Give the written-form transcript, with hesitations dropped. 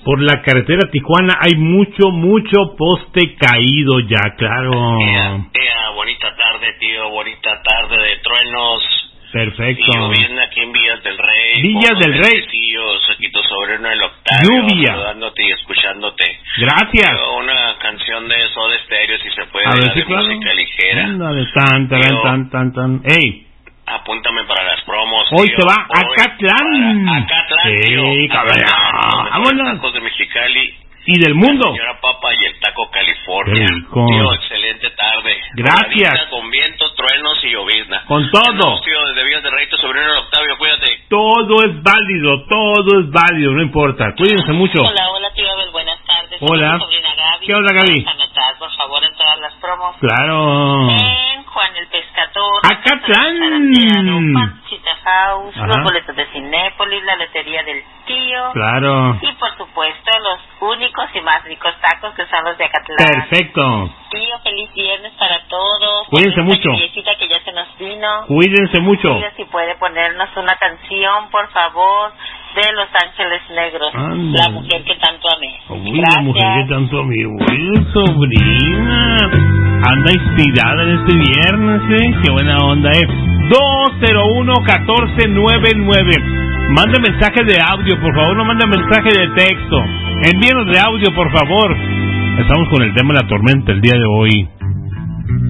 por la carretera Tijuana hay mucho poste caído ya, claro. Bonita tarde, tío, bonita tarde de truenos. Perfecto. Yo viene aquí en Villas del Rey. Villas del Rey. Aquí tu sobrino el Octavio. Lluvia. Saludándote y escuchándote. Gracias. Una canción de Soda Stereo, si se puede, a ver, de sí, claro. música ligera. Ándale, tan. Ey. Apúntame para las promos. Hoy tío. se va a Acatlán. Acatlán, sí, tío. cabrón. Vámonos. Tacos de Mexicali. Y del mundo. La señora Papa y el Taco California. Tío, excelente tarde. Gracias. Bonadita, con viento, truenos y llovizna. Con todo. Tío, desde Villas del Rey, tu sobrino el Octavio, cuídate. Todo es válido, no importa. Cuídense mucho. Hola, tío Abel, buenas tardes. Hola. Soy sobrina Gaby. ¿Qué onda, Gaby? Anotar, por favor, en todas las promos. Claro. En Juan el Pescador. Acatlán. Pancita House, Ajá. los boletos de Cinépolis, la lotería del tío. Claro. Y, por supuesto, los únicos y más ricos tacos que son los de Acatlán. Perfecto. Tío, feliz viernes para todos. Cuídense mucho. Que ya se nos vino. Cuídense mucho. Si puede ponernos una canción, por favor, de Los Ángeles Negros. Anda. La mujer que tanto amé. Uy, la mujer que tanto amé. Uy, sobrina. Anda inspirada en este viernes, Qué buena onda, 201-1499. Manda mensaje de audio, por favor, no manda mensaje de texto. Envíenos de audio, por favor. Estamos con el tema de la tormenta el día de hoy.